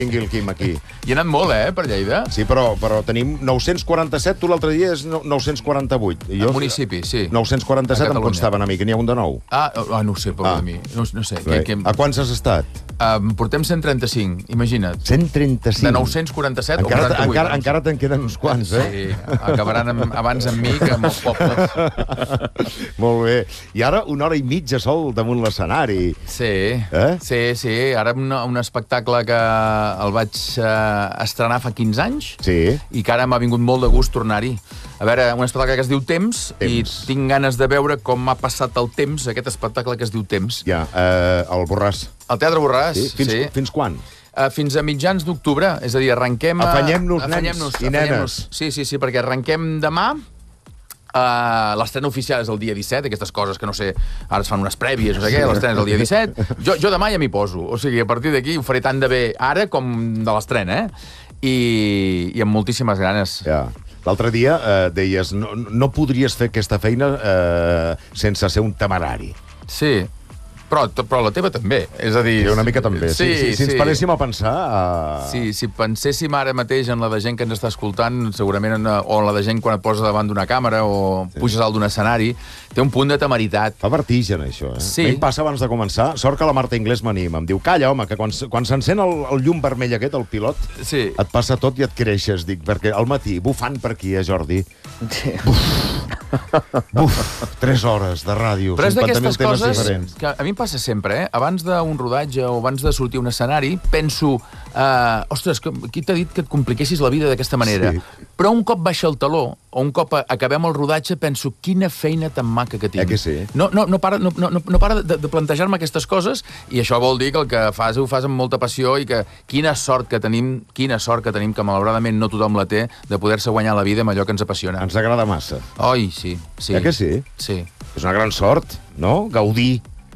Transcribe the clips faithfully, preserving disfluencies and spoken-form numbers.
Vingui el Quim aquí. Hi ha anat molt, eh, per Lleida. Sí, però, però tenim nou-cents quaranta-set, tu l'altre dia és nou-cents quaranta-vuit. El municipi, sí. nou-cents quaranta-set em constaven a mi, que n'hi ha un de nou. Ah, ah no ho sé, pobre ah. de mi. No, no sé. Que, que... A quants has estat? Uh, portem cent trenta-cinc, imagina't. cent trenta-cinc? De nou-cents quaranta-set encara, o quaranta-vuit. Encara, encara te'n queden uns quants, eh? Sí, acabaran amb, abans amb mi que amb els pobles. Molt bé. I ara una hora i mitja sol damunt l'escenari. Sí, eh? sí, sí. Ara un, un espectacle que el vaig uh, estrenar fa quinze anys sí. i que ara m'ha vingut molt de gust tornar-hi. A veure, un espectacle que es diu Temps, temps. i tinc ganes de veure com m'ha passat el temps, aquest espectacle que es diu Temps. Ja, eh, el Borràs. El Teatre Borràs, sí. Fins, sí. Fins quan? Uh, fins a mitjans d'octubre, és a dir, arrenquem... Afanyem-nos, nens i nenes. Sí, sí, sí, perquè arrenquem demà. Uh, l'estrena oficial és el dia disset, aquestes coses que no sé, ara es fan unes prèvies, no sé què, l'estrena és el dia disset. Jo, jo demà ja m'hi poso, o sigui, a partir d'aquí ho faré tant de bé ara com de l'estrena, eh? I, i amb moltíssimes ganes. Ja. L'altre dia eh, deies, no, no podries fer aquesta feina eh, sense ser un temerari. Sí, però, però la teva també, és a dir... Sí, una mica també. Sí, sí, sí, si ens sí. paréssim a pensar... Uh... Sí, si penséssim ara mateix en la de gent que ens està escoltant, segurament, en, o en la de gent quan et poses davant d'una càmera o sí. puges alt d'un escenari, té un punt de temeritat. Fa vertigen, això, eh? Sí. A mi em passa abans de començar, sort que la Marta Inglés m'anima, em diu, calla, home, que quan, quan s'encén el, el llum vermell aquest, el pilot, sí. et passa tot i et creixes, dic, perquè al matí, bufant per aquí, eh, Jordi? Sí. Buf, buf, tres hores de ràdio, cinquanta mil temes diferents. Que a mi em passa sempre, eh? Abans d'un rodatge o abans de sortir a un escenari, penso, uh, ostres, qui t'ha dit que et compliquessis la vida d'aquesta manera? Sí. Però un cop baixa el taló, o un cop acabem el rodatge, penso, quina feina tan maca que tinc. Eh que sí? No, no, no para, no, no, no para de, de plantejar-me aquestes coses, i això vol dir que el que fas ho fas amb molta passió, i que quina sort que tenim, quina sort que tenim, que malauradament no tothom la té, de poder-se guanyar la vida amb allò que ens apassiona. Ens agrada massa. Oi, sí. sí. Eh que sí? Sí. És una gran sort, no? Gaudir.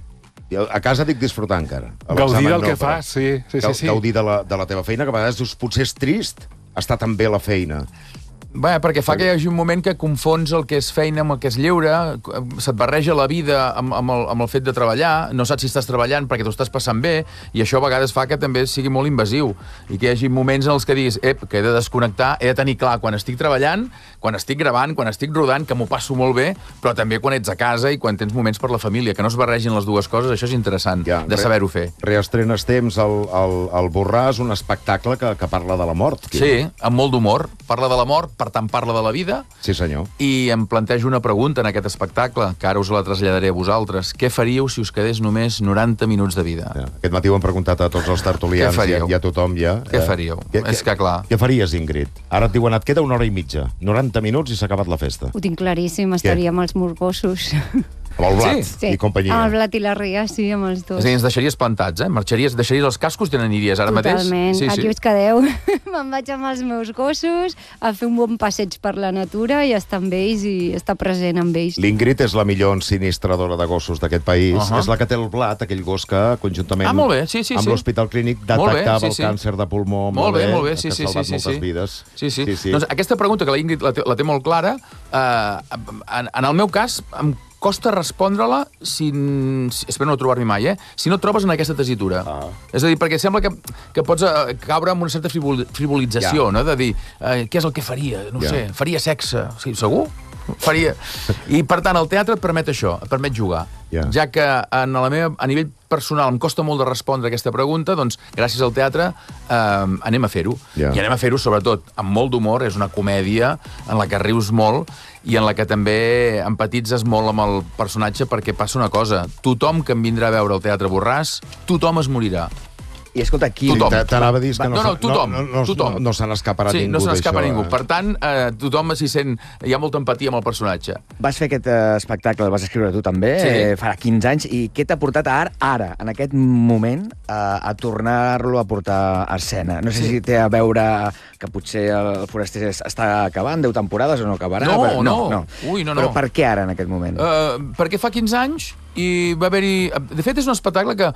A casa dic disfrutar encara. Gaudir del que fas, sí. sí, sí, sí. Gaudir de la, de la teva feina, que a vegades dius, potser és trist estar tan bé la feina. Bé, perquè fa que hi hagi un moment que confons el que és feina amb el que és lleure, se't barreja la vida amb, amb, el, amb el fet de treballar, no saps si estàs treballant perquè t'ho estàs passant bé, i això a vegades fa que també sigui molt invasiu, i que hi hagi moments en els que diguis, ep, que he de desconnectar, he de tenir clar quan estic treballant, quan estic gravant, quan estic rodant, que m'ho passo molt bé, però també quan ets a casa i quan tens moments per la família, que no es barregin les dues coses, això és interessant, ja, de saber-ho fer. Reestrenes Temps al, al, al Borràs, un espectacle que, que parla de la mort. Quim. Sí, amb molt d'humor, parla de la mort, per tant parla de la vida. Sí, senyor. I em plantejo una pregunta en aquest espectacle, que ara us la traslladaré a vosaltres. Què faríeu si us quedés només noranta minuts de vida? Ja. Aquest matí ho hem preguntat a tots els tertulians i, i a tothom ja. Què eh? faríeu? Què, És que clar. Què faries, Ingrid? Ara et diuen, et queda una hora i mitja, noranta minuts i s'ha acabat la festa. Ho tinc claríssim, estaria amb els morgossos. Amb el Blat sí. i companyia. Amb el Blat i la Ria, sí, amb els dos. És a dir, ens deixaries plantats, eh? Marxaries, deixaries els cascos i te n'aniries ara Totalment. mateix? Totalment, sí, aquí sí. us quedeu. Me'n vaig amb els meus gossos a fer un bon passeig per la natura i estar amb ells i estar present amb ells. L'Ingrid és la millor ensinistradora de gossos d'aquest país. Uh -huh. És la que té el Blat, aquell gos que conjuntament ah, molt bé. Sí, sí, amb sí. l'Hospital Clínic detectava sí, sí. el càncer de pulmó. Molt, molt bé, molt bé. Sí, que sí, ha salvat sí, moltes sí. vides. Sí, sí. Sí, sí. Doncs aquesta pregunta, que la Ingrid la té, la té molt clara, eh, en, en el meu cas, em costa respondre-la si, si... Espero no trobar-m'hi mai, eh? Si no et trobes en aquesta tesitura. Ah. És a dir, perquè sembla que, que pots uh, caure en una certa frivol, frivolització, ja. no? De dir, uh, què és el que faria? No ja. sé, faria sexe. Sí, segur? Faria... I, per tant, el teatre et permet això, et permet jugar. Yeah. Ja que en la meva, a nivell personal em costa molt de respondre a aquesta pregunta, doncs, gràcies al teatre, eh, anem a fer-ho. Yeah. I anem a fer-ho, sobretot, amb molt d'humor. És una comèdia en la que rius molt i en la que també empatitzes molt amb el personatge, perquè passa una cosa. Tothom que em vindrà a veure al Teatre Borràs, tothom es morirà. I escolta, qui... T'anava a dir que no, no, no, tothom, no, no, tothom. no, no se n'escaparà sí, ningú no se n'escapa d'això. ningú. Eh? Per tant, eh, tothom s'hi sent... Hi ha molta empatia amb el personatge. Vas fer aquest eh, espectacle, el vas escriure tu també, sí. eh, farà quinze anys, i què t'ha portat ara, ara, en aquest moment, eh, a tornar-lo a portar a escena? No sé sí. si té a veure que potser el Foraster està acabant, deu temporades o no acabarà? No, però, no. no. Ui, no, no. Però per què ara, en aquest moment? Uh, perquè fa quinze anys i va haver-hi... De fet, és un espectacle que,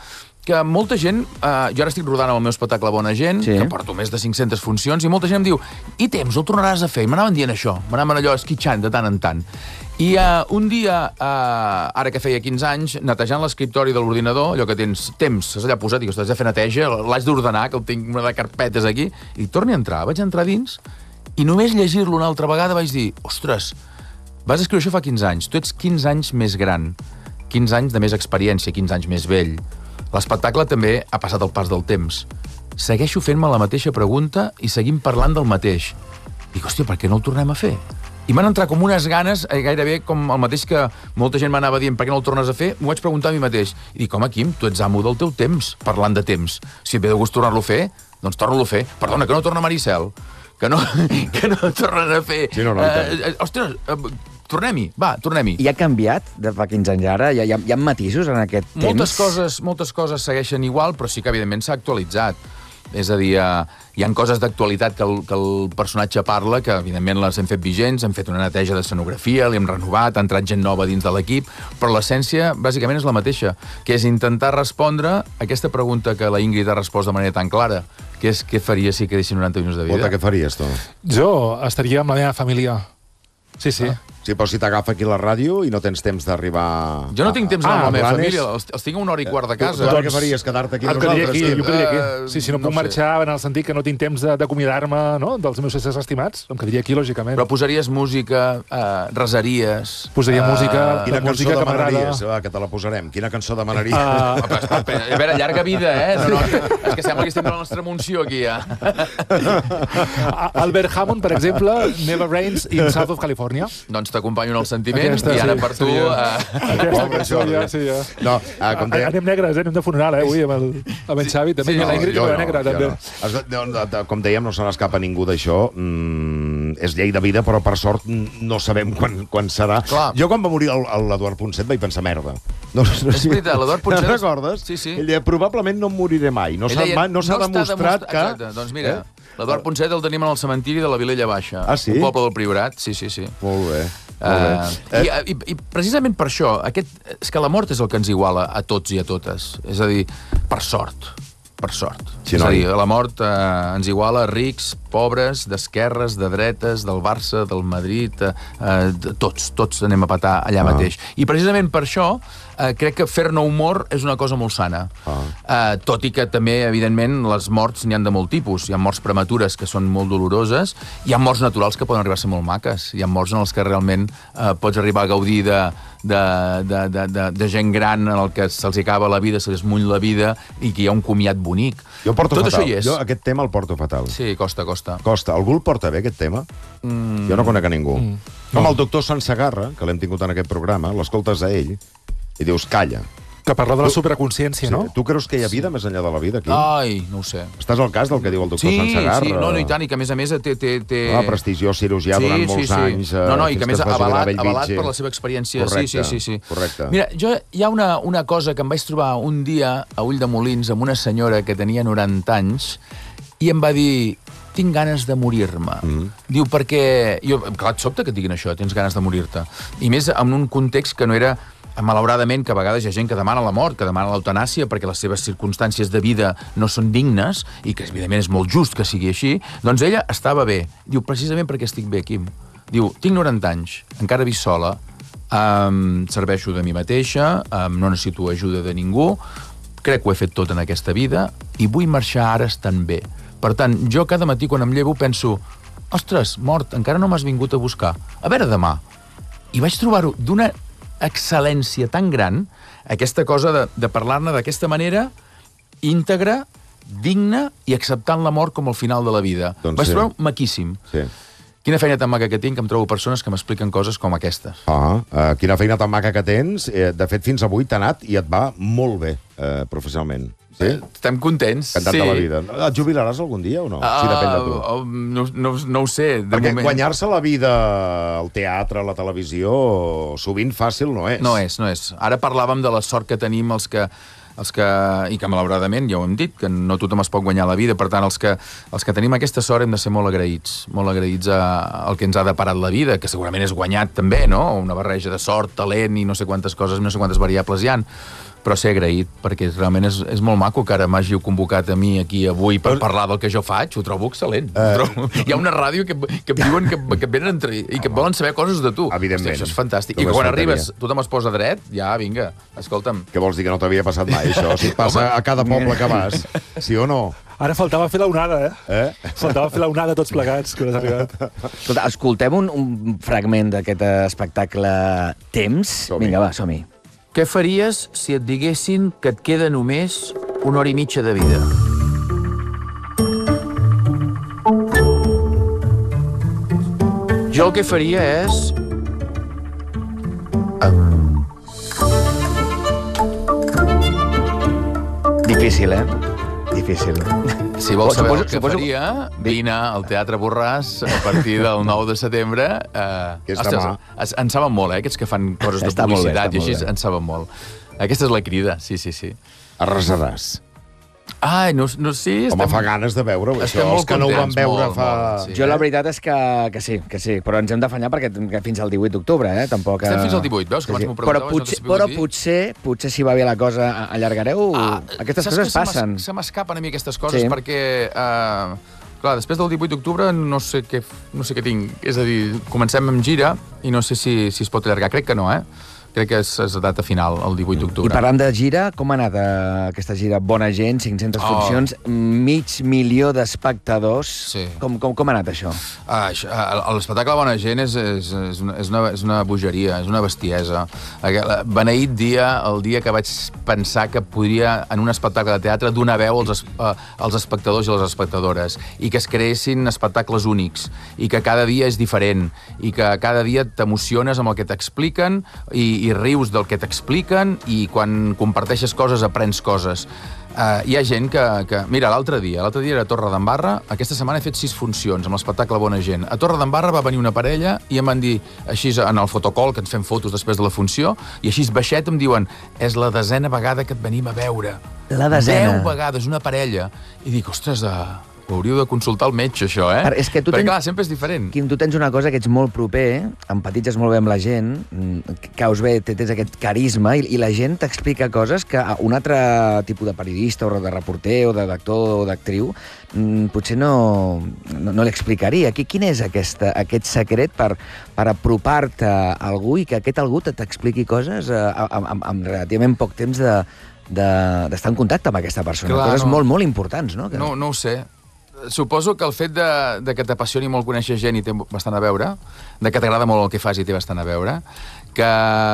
que molta gent... Eh, jo ara estic rodant amb el meu espectacle Bona Gent, sí. que porto més de cinc-centes funcions, i molta gent em diu, i temps, el tornaràs a fer? I m'anaven dient això, m'anaven allò esquitxant de tant en tant. I uh, un dia, uh, ara que feia quinze anys, netejant l'escriptori de l'ordinador, allò que tens temps, has allà posat, dic, estàs a fer neteja, l'haig d'ordenar, que el tinc una de carpetes aquí, i torni a entrar, vaig entrar dins, i només llegir-lo una altra vegada vaig dir, ostres, vas escriure això fa quinze anys, tu ets quinze anys més gran, quinze anys de més experiència, quinze anys més vell. L'espectacle també ha passat el pas del temps. Segueixo fent-me la mateixa pregunta i seguim parlant del mateix. Dic, hòstia, per què no el tornem a fer? I m'han entrat com unes ganes, gairebé com el mateix que molta gent m'anava dient per què no el tornes a fer, m'ho vaig preguntar a mi mateix. I dic, home, Quim, tu ets amo del teu temps, parlant de temps. Si et ve de gust tornar-lo a fer, doncs torna-lo a fer. Perdona, que no torna Maricel, que no, que no tornen a fer... Sí, no, no, uh, ostres, uh, tornem-hi, va, tornem-hi. I ha canviat de fa quinze anys ara? Hi ha, hi ha matisos en aquest temps? Moltes coses, moltes coses segueixen igual, però sí que, evidentment, s'ha actualitzat. És a dir, hi ha coses d'actualitat que, el, que el personatge parla, que evidentment les hem fet vigents, hem fet una neteja d'escenografia, li hem renovat, ha entrat gent nova dins de l'equip, però l'essència, bàsicament, és la mateixa, que és intentar respondre a aquesta pregunta que la Ingrid ha respost de manera tan clara, que és què faries si quedessin noranta minuts de vida? Escolta, què faries, tu? Jo estaria amb la meva família. Sí, sí. Ah. Sí, però si t'agafa aquí la ràdio i no tens temps d'arribar... Jo no tinc temps d'anar ah, amb la meva planes... família, els, els tinc a una hora i quart de casa. Tu, tu el que faries, quedar-te aquí amb nosaltres? Aquí, jo quedaria aquí. Uh, sí, si no, no puc sé. marxar en el sentit que no tinc temps d'acomiadar-me, no?, dels meus éssers estimats, em quedaria aquí, lògicament. Però posaries música, uh, resaries... Posaria uh, música, Quina música cançó que demanaries? Va, que te la posarem. Quina cançó demanaries? Uh, a veure, llarga vida, eh? No, no, és que sembla que estem a la nostra munció aquí, ja. Albert Hammond, per exemple, Never Rains in South of California. Doncs t'acompanyo en el sentiment, Aquesta, i ara sí, per tu... seria... Uh... Aquesta cançó ja, sí, ja. No, uh, com deia... Anem negres, eh? Anem de funeral, eh, avui, amb, el, amb en Xavi, també, sí, i la Ingrid, jo que no, negra, jo també. No. No, no, com dèiem, no se n'escapa ningú d'això. Mm, és llei de vida, però per sort no sabem quan, quan serà. Clar. Jo quan va morir l'Eduard Ponset vaig pensar, merda. No, no, és veritat, l'Eduard Ponset... Te'n recordes? Sí, sí. Ell deia, probablement no em moriré mai. No s'ha no no demostrat que... Exacte. Doncs mira, eh? l'Eduard Ponset el tenim en el cementiri de la Vilella Baixa. Ah, sí? Un poble del Priorat, sí, sí, sí. Molt bé. Uh, I, i, I precisament per això, aquest, és que la mort és el que ens iguala a tots i a totes. És a dir, per sort. Per sort. Sí, és no, a dir, la mort eh, ens iguala a rics, pobres, d'esquerres, de dretes, del Barça, del Madrid, eh, de, tots, tots anem a petar allà ah. mateix. I precisament per això eh, crec que fer-ne humor és una cosa molt sana. Ah. Eh, tot i que també, evidentment, les morts n'hi han de molt tipus. Hi ha morts prematures que són molt doloroses, hi ha morts naturals que poden arribar a ser molt maques, hi ha morts en els que realment eh, pots arribar a gaudir de, de, de, de, de, de gent gran en el que se'ls acaba la vida, se les muny la vida i que hi ha un comiat bonic. Jo porto tot fatal. Això hi és. Jo aquest tema el porto fatal. Sí, costa, costa. Costa. Algú el porta bé, aquest tema? Mm. Jo no conec a ningú. Mm. Com el doctor Sant Segarra, que l'hem tingut en aquest programa, l'escoltes a ell i dius, calla. Que parla de la superconsciència, sí. no? Tu creus que hi ha vida sí. més enllà de la vida, aquí? Ai, no ho sé. Estàs al cas del que diu el doctor sí, Sant Segarra? Sí, no, no, i tant, i que a més a més té... té, té... Ah, prestigiós cirurgià sí, durant molts sí, sí. anys. No, no, i que a més avalat, avalat per la seva experiència. Correcte, sí, sí, sí, sí. correcte. Mira, jo, hi ha una, una cosa que em vaig trobar un dia a Ulldemolins amb una senyora que tenia noranta anys i em va dir, tinc ganes de morir-me. Mm. Diu, perquè... Jo, clar, et sobta que et diguin això, tens ganes de morir-te. I més en un context que no era... malauradament, que a vegades hi ha gent que demana la mort, que demana l'eutanàsia perquè les seves circumstàncies de vida no són dignes, i que, evidentment, és molt just que sigui així, doncs ella estava bé. Diu, precisament perquè estic bé, Quim. Diu, tinc noranta anys, encara visc sola, um, serveixo de mi mateixa, um, no necessito ajuda de ningú, crec que ho he fet tot en aquesta vida, i vull marxar ara estant bé. Per tant, jo cada matí quan em llevo penso, ostres, mort, encara no m'has vingut a buscar. A veure demà. I vaig trobar-ho d'una excel·lència tan gran, aquesta cosa de, de parlar-ne d'aquesta manera, íntegra, digna i acceptant la mort com el final de la vida. Doncs vaig sí. trobar maquíssim. Sí. Quina feina tan maca que tinc, que em trobo persones que m'expliquen coses com aquestes. Ah, uh, quina feina tan maca que tens. Eh, de fet, fins avui t'ha anat i et va molt bé, eh, professionalment. Sí? Estem contents, Encantat sí. de la vida. Et jubilaràs algun dia o no? Uh, sí, depèn de tu. Uh, no, no, no ho sé, de Perquè moment. guanyar-se la vida al teatre, a la televisió, sovint fàcil no és. No és, no és. Ara parlàvem de la sort que tenim els que... Els que, i que malauradament, ja ho hem dit, que no tothom es pot guanyar la vida, per tant, els que, els que tenim aquesta sort hem de ser molt agraïts, molt agraïts al que ens ha deparat la vida, que segurament és guanyat també, no? Una barreja de sort, talent i no sé quantes coses, no sé quantes variables hi ha. però ser agraït, perquè realment és, és molt maco que ara m'hàgiu convocat a mi aquí avui per parlar del que jo faig, ho trobo excel·lent. Uh, ho trobo... Hi ha una ràdio que, que et diuen que, que et venen entre... i que et volen saber coses de tu. Evidentment. Hosti, això és fantàstic. I que quan arribes tothom es posa dret, ja, vinga, escolta'm. Què vols dir, que no t'havia passat mai, això? Si et passa a cada poble que vas, sí o no? Ara faltava fer la onada, eh? eh? Faltava fer la onada tots plegats, que no has arribat. Escolta, escoltem un, un fragment d'aquest espectacle Temps. Vinga, va, som-hi. Què faries si et diguessin que et queda només una hora i mitja de vida? Jo el que faria és... Um... Difícil, eh? Difícil. Si vols saber el que faria, vine al Teatre Borràs a partir del nou de setembre. Eh, que és demà. Ostres, en saben molt, eh, aquests que fan coses de publicitat i així, en saben molt. Aquesta és la crida, sí, sí, sí. Arrasaràs. Ai, no, no sí... Home, fa ganes de veure-ho, això. Els que no ho van veure fa... Jo la veritat és que, que sí, que sí, però ens hem d'afanyar perquè fins al divuit d'octubre, eh? Tampoc... Estem fins al divuit, veus? Que abans m'ho preguntaves, però potser, però potser, potser si va bé la cosa, allargareu... Ah, aquestes coses passen. Se m'escapen a mi aquestes coses sí. perquè... Uh, clar, després del divuit d'octubre no sé què no sé què tinc. És a dir, comencem amb gira i no sé si, si es pot allargar. Crec que no, eh? Crec que és, és data final, el divuit d'octubre. I parlant de gira, com ha anat eh, aquesta gira? Bona gent, cinc-centes oh. funcions, mig milió d'espectadors. Sí. Com, com, com ha anat això? Ah, això l'espectacle Bona gent és, és, és, una, és, una, és una bogeria, és una bestiesa. Beneït dia, el dia que vaig pensar que podria, en un espectacle de teatre, donar veu als, als espectadors i les espectadores, i que es creessin espectacles únics, i que cada dia és diferent, i que cada dia t'emociones amb el que t'expliquen, i i rius del que t'expliquen i quan comparteixes coses aprens coses. Uh, hi ha gent que... que... Mira, l'altre dia, l'altre dia era a Torredembarra, aquesta setmana he fet sis funcions amb l'espectacle Bona gent. A Torredembarra va venir una parella i em van dir, així en el fotocall, que ens fem fotos després de la funció, i així baixet em diuen, és la desena vegada que et venim a veure. La desena? Deu vegades, una parella. I dic, ostres, uh... ho hauríeu de consultar el metge, això, eh? És que tu Perquè, tens... clar, sempre és diferent. Quim, tu tens una cosa que ets molt proper, empatitzes molt bé amb la gent, caus bé, tens aquest carisma, i, i la gent t'explica coses que un altre tipus de periodista, o de reporter, o d'actor, o d'actriu, potser no, no, no l'explicaria. Quin és aquesta, aquest secret per, per apropar-te a algú i que aquest algú t'expliqui coses amb, amb, amb relativament poc temps de d'estar de, en contacte amb aquesta persona? Clar, coses no, molt, molt importants, no? Que... No, no ho sé. Suposo que el fet de, de que t'apassioni molt conèixer gent i té bastant a veure, de que t'agrada molt el que fas i té bastant a veure, que,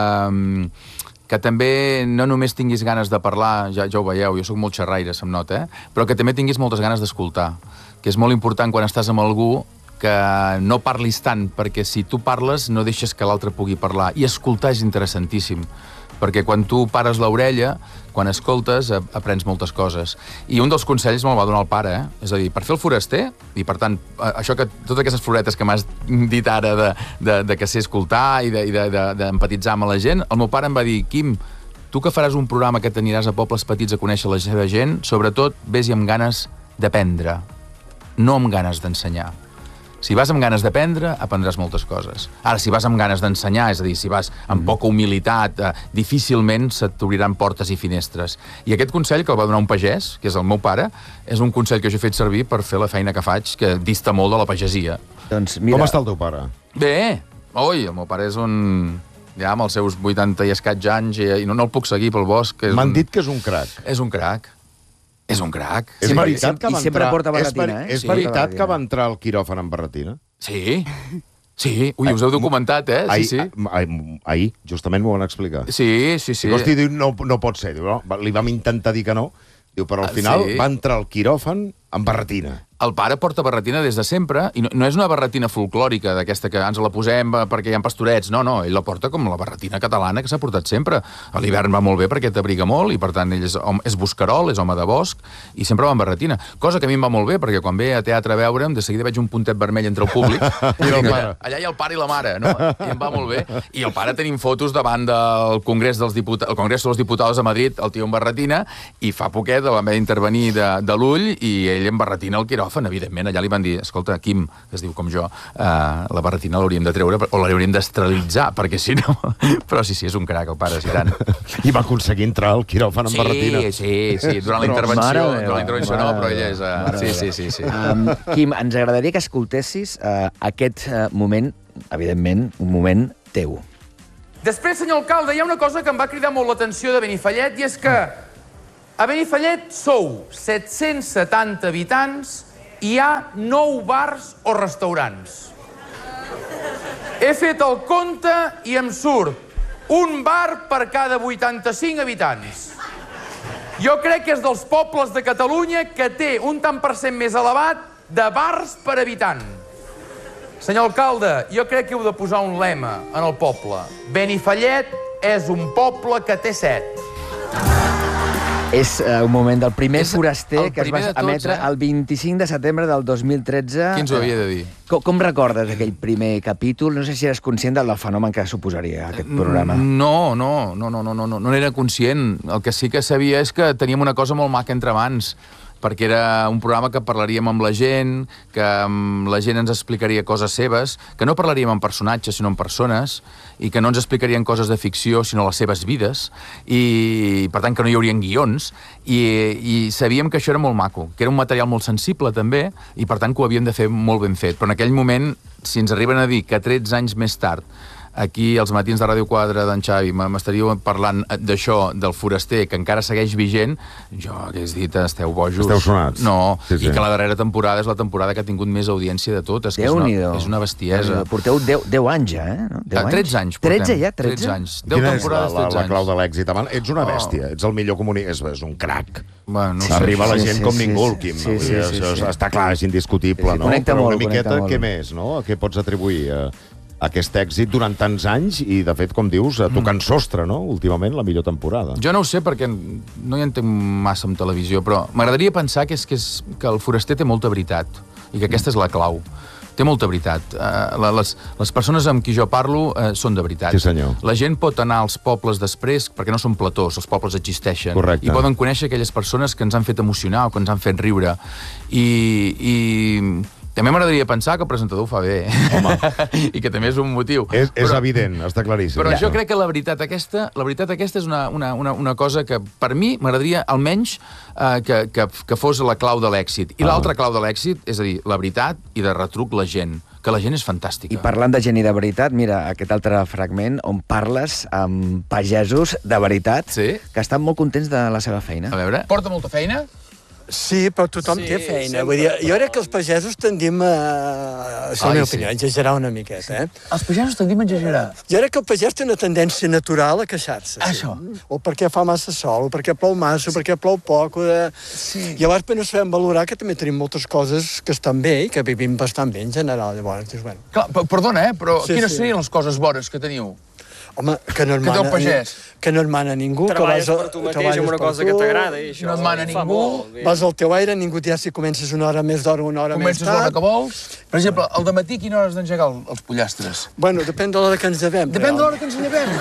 que també no només tinguis ganes de parlar, ja, ja ho veieu, jo sóc molt xerraire, se'm nota, eh? Però que també tinguis moltes ganes d'escoltar, que és molt important quan estàs amb algú que no parlis tant, perquè si tu parles no deixes que l'altre pugui parlar, i escoltar és interessantíssim, perquè quan tu pares l'orella, quan escoltes, aprens moltes coses. I un dels consells me'l va donar el pare, eh? És a dir, per fer el foraster, i per tant, això que totes aquestes floretes que m'has dit ara de, de, de que sé escoltar i d'empatitzar de, de, amb la gent, el meu pare em va dir, Quim, tu que faràs un programa que t'aniràs a pobles petits a conèixer la seva gent, sobretot vés-hi amb ganes d'aprendre, no amb ganes d'ensenyar. Si vas amb ganes d'aprendre, aprendràs moltes coses. Ara, si vas amb ganes d'ensenyar, és a dir, si vas amb poca humilitat, eh, difícilment se't t'obriran portes i finestres. I aquest consell que el va donar un pagès, que és el meu pare, és un consell que jo he fet servir per fer la feina que faig, que dista molt de la pagesia. Doncs mira... Com està el teu pare? Bé, oi, el meu pare és un... ja amb els seus vuitanta i escaig anys, i no, no el puc seguir pel bosc. M'han un... dit que és un crac. És un crac. És un crac. És veritat que va I sempre porta barretina, eh? És veritat que va entrar al quiròfan amb barretina? Sí. Sí. Ui, us heu documentat, eh? Sí, sí. Ahir, justament m'ho van explicar. Sí, sí, sí. Hosti, diu, no, no pot ser. Diu, no, li vam intentar dir que no. Diu, però al final va entrar al quiròfan amb barretina. El pare porta barretina des de sempre, i no, no és una barretina folclòrica, d'aquesta que ens la posem perquè hi ha pastorets, no, no, ell la porta com la barretina catalana que s'ha portat sempre. A l'hivern va molt bé perquè t'abriga molt, i per tant ell és, és bosquerol, és home de bosc, i sempre va amb barretina. Cosa que a mi em va molt bé, perquè quan ve a teatre a veure'm, de seguida veig un puntet vermell entre el públic, i el pare. Allà hi ha el pare i la mare, no? I em va molt bé. I el pare tenim fotos davant del Congrés dels Diputats, el Congrés dels Diputats a Madrid, el tio amb barretina, i fa poquet va haver d'intervenir de, de l'ull, i ell amb barretina al quiròfan. quiròfan, evidentment. Allà li van dir, escolta, Quim, que es diu com jo, uh, la barretina l'hauríem de treure o l'hauríem d'esterilitzar, perquè si no... Però sí, sí, és un crac, el pare, és gran. I va aconseguir entrar al quiròfan amb sí, barretina. Sí, sí, durant la intervenció, durant la intervenció no, però ella és... Uh, sí, sí, sí. sí. Um, Quim, ens agradaria que escoltessis uh, aquest uh, moment, evidentment, un moment teu. Després, senyor alcalde, hi ha una cosa que em va cridar molt l'atenció de Benifallet, i és que a Benifallet sou set-cents setanta habitants i hi ha nou bars o restaurants. He fet el compte i em surt un bar per cada vuitanta-cinc habitants. Jo crec que és dels pobles de Catalunya que té un tant per cent més elevat de bars per habitant. Senyor alcalde, jo crec que heu de posar un lema en el poble. Benifallet és un poble que té set. És uh, un moment del primer És foraster el que es va primer de tots, emetre eh? el vint-i-cinc de setembre del dos mil tretze. Qui ens ho havia de dir? Com, com recordes aquell primer capítol? No sé si eres conscient del fenomen que suposaria aquest programa. No, no, no, no, no, no, no n'era conscient. El que sí que sabia és que teníem una cosa molt maca entre mans, perquè era un programa que parlaríem amb la gent, que la gent ens explicaria coses seves, que no parlaríem amb personatges, sinó amb persones, i que no ens explicarien coses de ficció, sinó les seves vides, i per tant que no hi haurien guions, i, i sabíem que això era molt maco, que era un material molt sensible també, i per tant que ho havíem de fer molt ben fet. Però en aquell moment, si ens arriben a dir que tretze anys més tard aquí als matins de Ràdio quatre d'en Xavi m'estaríeu parlant d'això, del foraster, que encara segueix vigent, jo hagués dit, esteu bojos. Esteu sonats. No, sí, sí. I que la darrera temporada és la temporada que ha tingut més audiència de totes, que és una, és una bestiesa. Porteu deu anys, ja, eh? No? Ah, tretze anys portem. tretze ja? tretze? tretze anys. deu Quina és la, temporades, la, tretze la anys. clau de l'èxit? Ets una bèstia, ets el millor comunicador, és, és un crac. Bueno, no sé. Arriba la Sí, gent sí, com sí, ningú, sí. el Quim. Sí, sí, sí, Això sí. està clar, és indiscutible, Sí, sí, no? connecta Però molt, una miqueta, connecta molt. què més, no? A què pots atribuir a aquest èxit durant tants anys i, de fet, com dius, tocant sostre, no? Últimament, la millor temporada. Jo no ho sé perquè no hi entenc massa en televisió, però m'agradaria pensar que, és, que, és, que el foraster té molta veritat i que aquesta és la clau. Té molta veritat. Uh, les, les persones amb qui jo parlo uh, són de veritat. Sí, senyor. La gent pot anar als pobles després, perquè no són platós, els pobles existeixen. Correcte. I poden conèixer aquelles persones que ens han fet emocionar o que ens han fet riure. I... i també m'agradaria pensar que el presentador ho fa bé. Home. I que també és un motiu. És, és però, evident, està claríssim. però ja. jo crec que la veritat aquesta, la veritat aquesta és una, una, una, una cosa que, per mi, m'agradaria almenys eh, que, que, que fos la clau de l'èxit. I ah. l'altra clau de l'èxit, és a dir, la veritat i de retruc la gent, que la gent és fantàstica. I parlant de gent i de veritat, mira, aquest altre fragment on parles amb pagesos de veritat Sí? que estan molt contents de la seva feina. A veure... Porta molta feina? Sí, però tothom Sí, té feina. sempre. Vull dir, jo crec que els pagesos tendim a... És la Ai, meva sí. opinió, a exagerar una miqueta, eh? Els pagesos tendim a exagerar. Jo crec que el pagès té una tendència natural a queixar-se. Sí. Això. O perquè fa massa sol, o perquè plou massa, o perquè plou poc. O de... Sí. Llavors, però no sabem valorar que també tenim moltes coses que estan bé i que vivim bastant bé en general. Llavors, dius, bueno, Clar, perdona, eh, però Sí, quines sí. serien les coses bones que teniu? home, que no en Que té el mana, pagès. que no en mana ningú. Treballes que vas a- per tu mateix treballes amb una per cosa tu, que t'agrada i això No et mana fa ningú. molt bé. Vas al teu aire, ningú et dirà si comences una hora més d'hora o una hora Comences més l'hora tard. que vols? Per exemple, al dematí, quina hora has d'engegar el- els pollastres? Bueno, depèn de l'hora que ens llevem. Depèn de l'hora que ens llevem.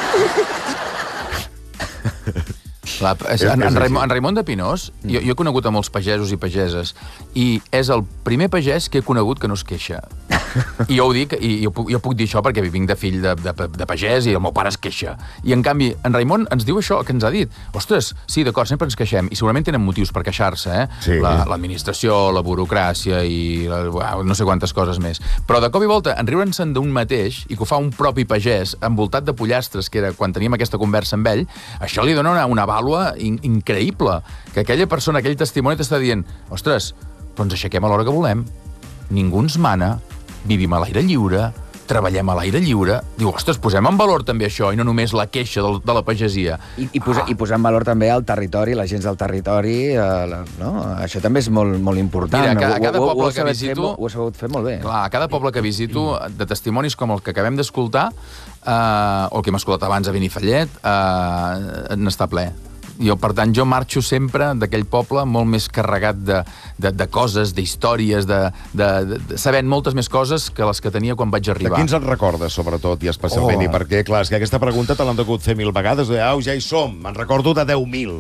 Clar, és, en, en, Raimon, en Raimon de Pinós, jo, jo he conegut a molts pagesos i pageses, i és el primer pagès que he conegut que no es queixa. I jo ho dic, i jo puc, jo puc dir això perquè vinc de fill de, de, de pagès i el meu pare es queixa. I, en canvi, en Raimon ens diu això que ens ha dit. Ostres, sí, d'acord, sempre ens queixem, i segurament tenen motius per queixar-se, eh? Sí. La- L'administració, la burocràcia i la, uau, no sé quantes coses més. Però de cop i volta, en riure'n-se'n d'un mateix, i que ho fa un propi pagès, envoltat de pollastres, que era quan teníem aquesta conversa amb ell, això li dona una, una vàlua in, increïble. Que aquella persona, aquell testimoni t'està dient, ostres, però ens aixequem a l'hora que volem, ningú ens mana, vivim a l'aire lliure, treballem a l'aire lliure. Diu, ostres, posem en valor també això, i no només la queixa del, de la pagesia. I, i, posa, ah. I posar en valor també el territori, la gent del territori, eh, la, no? Això també és molt, molt important. Mira, a, a Ho- cada ho- ho- ho poble heu que sabut fer visito... mo- Ho heu sabut fer molt bé. Clar, a cada poble que visito, de testimonis com el que acabem d'escoltar, eh, o el que hem escoltat abans a Benifallet, eh, n'està ple. Jo, per tant, jo marxo sempre d'aquell poble molt més carregat de, de, de coses, d'històries, de, de, de, de, sabent moltes més coses que les que tenia quan vaig De arribar. quins et recordes, sobretot, i especialment? Oh. I perquè, clar, és que aquesta pregunta te l'han degut fer mil vegades, de, au, ja hi som, me'n recordo de deu mil.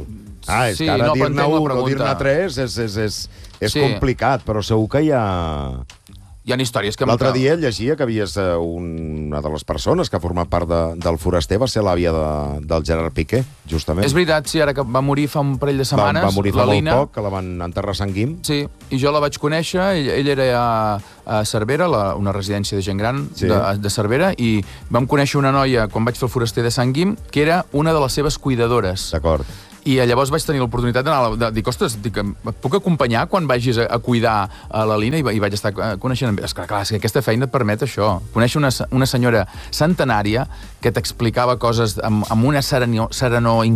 Ah, és Sí, que ara no, però dir-ne entenc la un o pregunta. dir-ne tres és, és, és, és Sí. complicat, però segur que hi ha... Hi ha històries que... L'altre dia llegia que havies eh, una de les persones que ha format part de, del Foraster va ser l'àvia de, del Gerard Piqué, justament. És veritat, sí, ara que va morir fa un parell de Va, setmanes, va morir fa la molt Lina. poc, que la van enterrar a Sant Guim. Sí, i jo la vaig conèixer, ell, ell era a, a Cervera, la, una residència de gent gran Sí. de, de Cervera, i vam conèixer una noia, quan vaig fer el Foraster de Sant Guim, que era una de les seves cuidadores. D'acord. I llavors vaig tenir l'oportunitat d'anar, de dir, ostres, dic, et puc acompanyar quan vagis a, a cuidar a la Lina? I, i vaig estar coneixent... És clar, clar, és que aquesta feina et permet això. Conèixer una, una senyora centenària que t'explicava coses amb, amb una serenor, serenor